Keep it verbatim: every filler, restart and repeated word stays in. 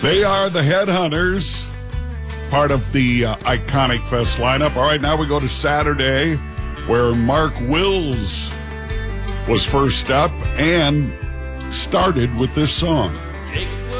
They are the Headhunters, part of the uh, Iconic Fest lineup. All right, now we go to Saturday, where Mark Wills was first up and started with this song. Jacob